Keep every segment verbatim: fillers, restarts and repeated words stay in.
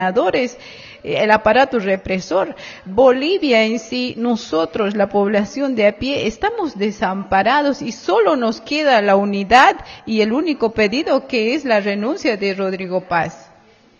el aparato represor. Bolivia en sí, nosotros, la población de a pie, estamos desamparados y solo nos queda la unidad y el único pedido que es la renuncia de Rodrigo Paz.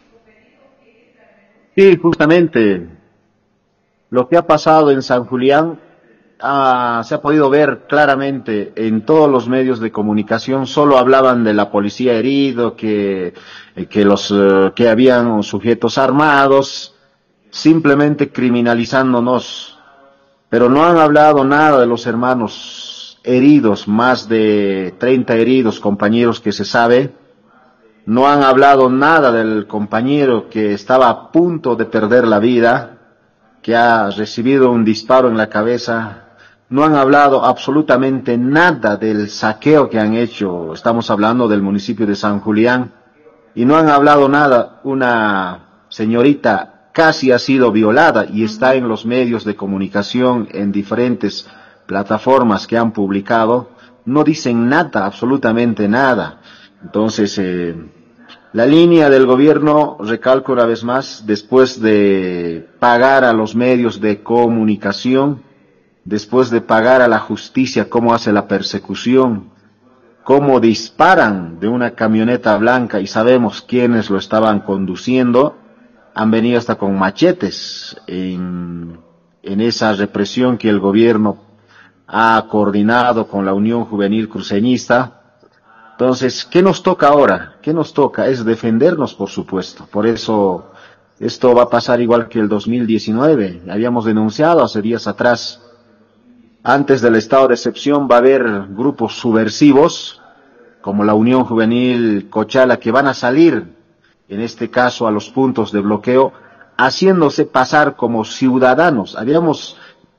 Sí, justamente lo que ha pasado en San Julián ah, se ha podido ver claramente en todos los medios de comunicación. Solo hablaban de la policía herido, que, que los uh, que habían sujetos armados, simplemente criminalizándonos, pero no han hablado nada de los hermanos heridos, más de treinta heridos, compañeros que se sabe. No han hablado nada del compañero que estaba a punto de perder la vida, que ha recibido un disparo en la cabeza. No han hablado absolutamente nada del saqueo que han hecho. Estamos hablando del municipio de San Julián. Y no han hablado nada. Una señorita casi ha sido violada y está en los medios de comunicación, en diferentes plataformas que han publicado. No dicen nada, absolutamente nada. Entonces, eh, la línea del gobierno, recalco una vez más, después de pagar a los medios de comunicación, después de pagar a la justicia cómo hace la persecución, cómo disparan de una camioneta blanca y sabemos quiénes lo estaban conduciendo, han venido hasta con machetes en, en esa represión que el gobierno ha coordinado con la Unión Juvenil Cruceñista. Entonces, ¿qué nos toca ahora? ¿Qué nos toca? Es defendernos, por supuesto. Por eso, esto va a pasar igual que el dos mil diecinueve. Habíamos denunciado hace días atrás. Antes del estado de excepción va a haber grupos subversivos, como la Unión Juvenil Cochala, que van a salir, en este caso, a los puntos de bloqueo, haciéndose pasar como ciudadanos. Habíamos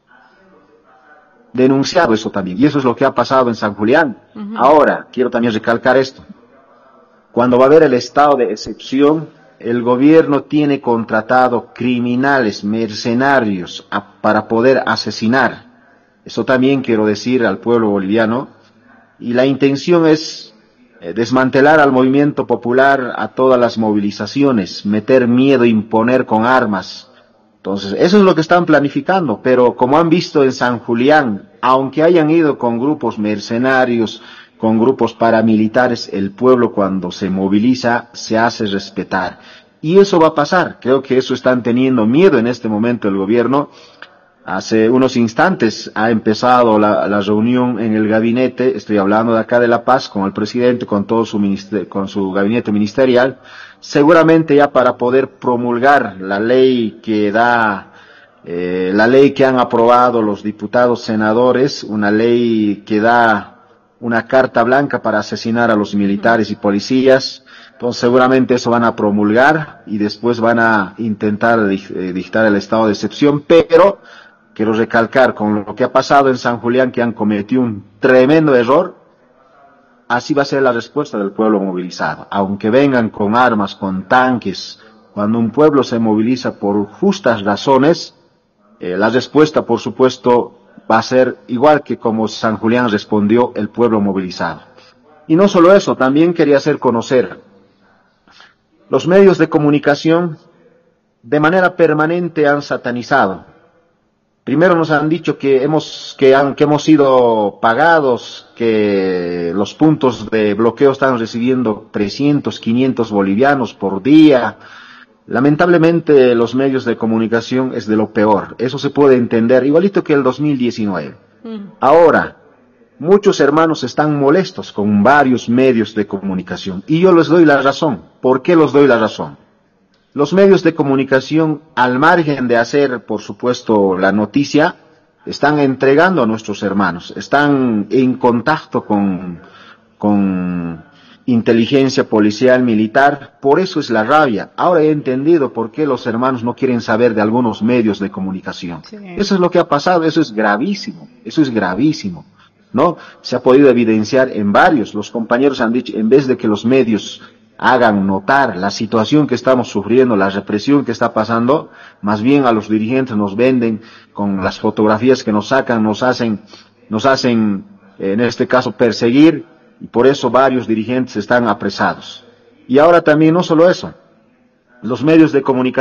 denunciado eso también, y eso es lo que ha pasado en San Julián. Uh-huh. Ahora, quiero también recalcar esto. Cuando va a haber el estado de excepción, el gobierno tiene contratado criminales, mercenarios, a, para poder asesinar. Eso también quiero decir al pueblo boliviano. Y la intención es eh, desmantelar al movimiento popular, a todas las movilizaciones, meter miedo, imponer con armas. Entonces, eso es lo que están planificando, pero como han visto en San Julián, aunque hayan ido con grupos mercenarios, con grupos paramilitares, el pueblo cuando se moviliza se hace respetar. Y eso va a pasar. Creo que eso están teniendo miedo en este momento el gobierno. Hace unos instantes ha empezado la, la reunión en el gabinete, estoy hablando de acá de La Paz, con el presidente, con todo su minister, con su gabinete ministerial, seguramente ya para poder promulgar la ley que da, eh, la ley que han aprobado los diputados senadores, una ley que da una carta blanca para asesinar a los militares y policías. Entonces seguramente eso van a promulgar y después van a intentar dictar el estado de excepción, pero quiero recalcar, con lo que ha pasado en San Julián, que han cometido un tremendo error, así va a ser la respuesta del pueblo movilizado. Aunque vengan con armas, con tanques, cuando un pueblo se moviliza por justas razones, eh, la respuesta, por supuesto, va a ser igual que como San Julián respondió el pueblo movilizado. Y no solo eso, también quería hacer conocer, los medios de comunicación de manera permanente han satanizado. Primero nos han dicho que hemos, que, han, que hemos sido pagados, que los puntos de bloqueo están recibiendo trescientos, quinientos bolivianos por día. Lamentablemente los medios de comunicación es de lo peor. Eso se puede entender, igualito que el dos mil diecinueve. Mm. Ahora, muchos hermanos están molestos con varios medios de comunicación. Y yo les doy la razón. ¿Por qué les doy la razón? Los medios de comunicación, al margen de hacer, por supuesto, la noticia, están entregando a nuestros hermanos, están en contacto con, con inteligencia policial, militar, por eso es la rabia. Ahora he entendido por qué los hermanos no quieren saber de algunos medios de comunicación. Sí. Eso es lo que ha pasado, eso es gravísimo, eso es gravísimo, ¿no? Se ha podido evidenciar en varios, los compañeros han dicho, en vez de que los medios hagan notar la situación que estamos sufriendo, la represión que está pasando, más bien a los dirigentes nos venden con las fotografías que nos sacan, nos hacen, nos hacen, en este caso, perseguir, y por eso varios dirigentes están apresados. Y ahora también no solo eso, los medios de comunicación